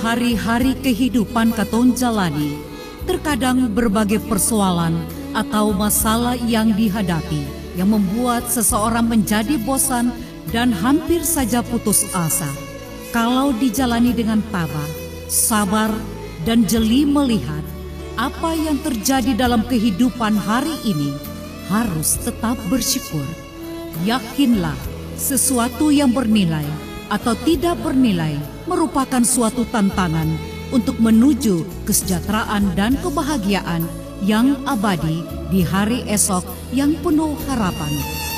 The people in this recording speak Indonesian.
hari-hari kehidupan katon jalani, terkadang berbagai persoalan atau masalah yang dihadapi yang membuat seseorang menjadi bosan dan hampir saja putus asa. Kalau dijalani dengan tabah, sabar, dan jeli melihat apa yang terjadi dalam kehidupan hari ini, harus tetap bersyukur. Yakinlah, sesuatu yang bernilai atau tidak bernilai merupakan suatu tantangan untuk menuju kesejahteraan dan kebahagiaan yang abadi di hari esok yang penuh harapan.